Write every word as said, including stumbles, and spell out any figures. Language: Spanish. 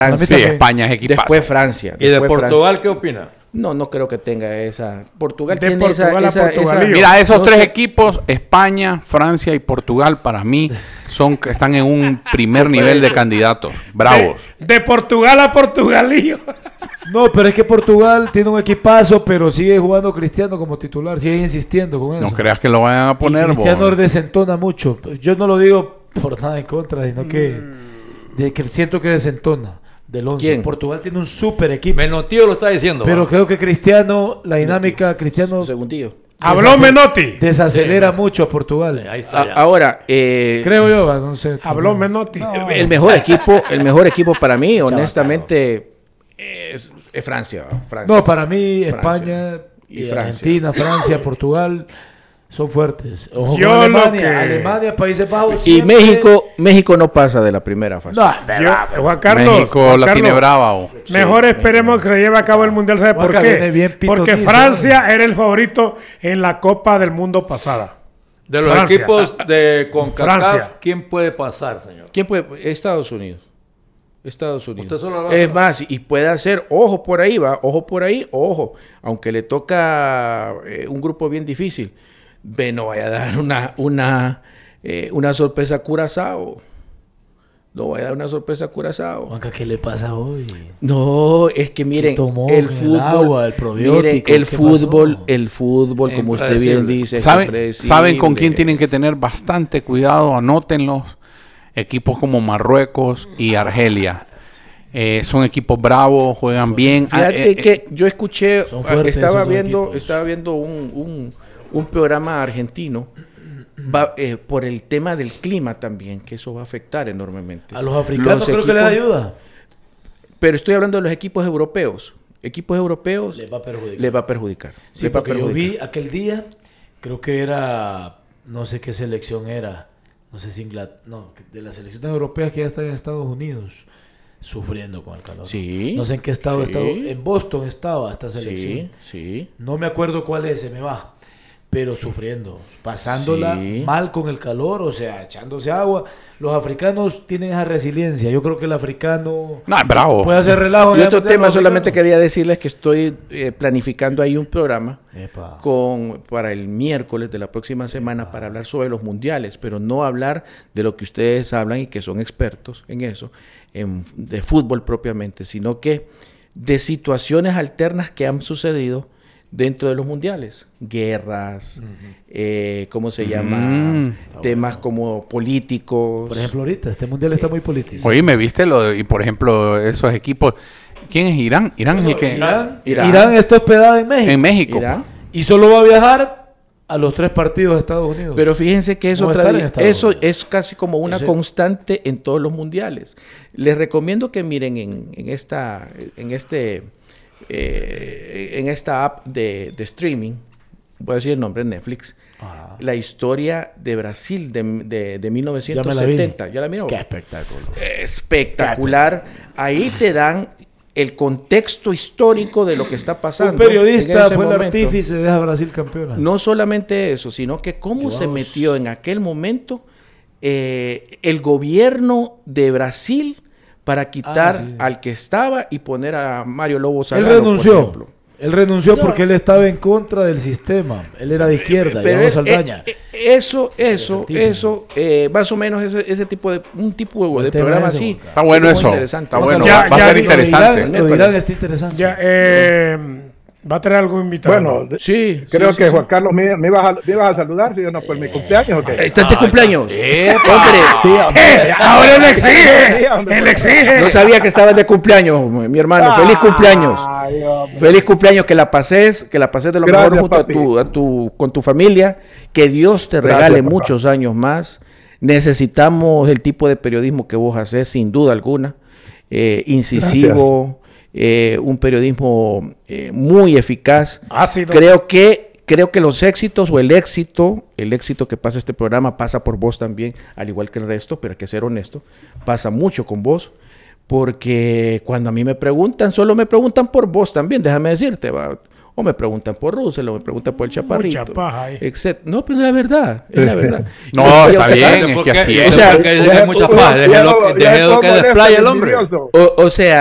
Francia. Sí, España es equipazo. Después Francia. ¿Y de después Portugal Francia. qué opina? No, no creo que tenga esa. Portugal De tiene Portugal a esa, esa, Portugalío. esa- Mira, esos no tres sé. equipos, España, Francia y Portugal, para mí son están en un primer nivel de candidatos. Bravos. De, de Portugal a Portugalío. No, pero es que Portugal tiene un equipazo, pero sigue jugando Cristiano como titular, sigue insistiendo con eso. No creas que lo vayan a poner. Y Cristiano bo. desentona mucho. Yo no lo digo por nada en contra, sino que, de que siento que desentona del once. ¿Quién? Portugal tiene un súper equipo. Menotío lo está diciendo. Pero ¿va? creo que Cristiano, la dinámica, Cristiano Un segundillo. Habló desace- Menotti. desacelera mucho a Portugal. Ahí está. A- ya. ahora, eh, Creo yo, va, no sé. Habló Menotti. el mejor equipo, el mejor equipo para mí, honestamente, es, es Francia, Francia. No, para mí Francia. España Y y Francia. Argentina, Francia, Portugal son fuertes. Ojo Yo con lo Alemania, que- Alemania, Países Bajos. Y siempre- México, México no pasa de la primera fase. No, Yo- Juan Carlos. México Juan la Carlos, tiene brava. bo. Mejor esperemos que se lleve a cabo el Mundial. ¿Sabe por Juanca viene qué? bien Porque pitonizo, Francia era el favorito en la Copa del Mundo pasada. De los Francia. equipos de CONCACAF, Francia. ¿quién puede pasar, señor? ¿Quién puede? Estados Unidos. Estados Unidos. Usted solo habla- Es más, y puede hacer, ojo por ahí, va, ojo por ahí, ojo. Aunque le toca eh, un grupo bien difícil. Ve, no vaya a dar una, una, eh, una sorpresa a Curazao. No vaya a dar una sorpresa a Curazao. Juanca, ¿qué le pasa hoy? No, es que miren, tomó el con el fútbol, agua, el probiótico, miren, el ¿qué fútbol, pasó? el fútbol, como usted bien Impredecible. dice, es ¿Saben, impredecible. ¿Saben con quién tienen que tener bastante cuidado? Anótenlos. Equipos como Marruecos y Argelia. Eh, son equipos bravos, juegan bien. Ah, Fíjate eh, que eh, yo escuché, Son fuertes estaba esos dos viendo, equipos. estaba viendo un, un, un programa argentino va, eh, por el tema del clima también, que eso va a afectar enormemente. A los africanos Los creo que les equipos- ayuda. Pero estoy hablando de los equipos europeos. Equipos europeos Les va a perjudicar. les va a perjudicar. Sí, les va a porque yo perjudicar. vi aquel día, creo que era, no sé qué selección era, no sé si Inglaterra, no, de las selecciones europeas que ya están en Estados Unidos, sufriendo con el calor. Sí, No sé en qué estado, sí. estado en Boston estaba esta selección. Sí, sí. No me acuerdo cuál es, se me va. Pero sufriendo, pasándola Sí. mal con el calor, o sea, echándose agua. Los africanos tienen esa resiliencia. Yo creo que el africano no, es bravo. puede hacer relajo. Y en otro el mundial, tema, los solamente africanos. quería decirles que estoy eh, planificando ahí un programa Epa. con para el miércoles de la próxima semana para hablar sobre los mundiales, pero no hablar de lo que ustedes hablan y que son expertos en eso, en, de fútbol propiamente, sino que de situaciones alternas que han sucedido dentro de los mundiales, guerras, eh, ¿cómo se llama? Mm. Temas como políticos. Por ejemplo, ahorita este mundial está muy político. Oye, ¿me viste lo de- y por ejemplo esos equipos? ¿Quién es Irán? Irán es el que Irán, Irán. Irán está hospedado en México. en México. Irán. Y solo va a viajar a los tres partidos de Estados Unidos. Pero fíjense que eso, No va a estar tradi- en Estados eso Unidos. es casi como una Ese- constante en todos los mundiales. Les recomiendo que miren en, en esta, en este, eh, en esta app de, de streaming, voy a decir el nombre, Netflix, Ajá. la historia de Brasil de, de, de mil Ya novecientos me la vi. setenta. ¿Ya la miró? Qué espectáculo. Espectacular. Ahí te dan el contexto histórico de lo que está pasando. Un periodista en ese fue el momento. artífice de dejar a Brasil campeona. No solamente eso, sino que cómo se Dios. metió en aquel momento eh, el gobierno de Brasil para quitar Ah, sí. al que estaba y poner a Mario Lobo Él Salgado, por renunció. ejemplo. Él renunció No. porque él estaba en contra del sistema. Él era de izquierda, Pero Iván eh, Saldaña. eh, eso, eso, Interesantísimo. eso, eh, más o menos ese, ese tipo de un tipo de, Buen de tema programa ese, así. Juanca. Está bueno Sí, muy eso. interesante. Está bueno. Ya- va, va ya a ser vi- Lo de interesante. Irán, lo de Irán está interesante. Ya, eh, va a tener algún invitado. Bueno, de- Sí, creo sí, sí, que sí. Juan Carlos me, me, ibas a, me ibas a saludar si yo no por mi cumpleaños o qué. ¿Está de cumpleaños? Hombre, ¡Eh! Ahora él exige. Sí, hombre, Él pues. exige. no sabía que estabas de cumpleaños, mi hermano. Feliz cumpleaños. Ay, hombre. Feliz cumpleaños, que la pases, que la pases de lo Gracias, mejor junto a papi. tu, a tu, con tu familia, que Dios te Gracias, regale papá. muchos años más. Necesitamos el tipo de periodismo que vos haces, sin duda alguna, eh, incisivo, eh, un periodismo eh, muy eficaz. Ácido. Creo que creo que los éxitos o el éxito, el éxito que pasa este programa pasa por vos también, al igual que el resto, pero hay que ser honesto, pasa mucho con vos. Porque cuando a mí me preguntan, solo me preguntan por vos también, déjame decirte, va. o me preguntan por Russell, o me preguntan por el Chaparrito. Mucha paja ahí. etcétera. No, pero es la verdad, es la verdad. No, Y- y está aunque- bien, es ¿Por que qué? así ¿Y es. O sea, por qué dice que hay mucha paz? Déjelo ya déjelo no que molesta desplaye el el hombre. envidioso. O, o sea,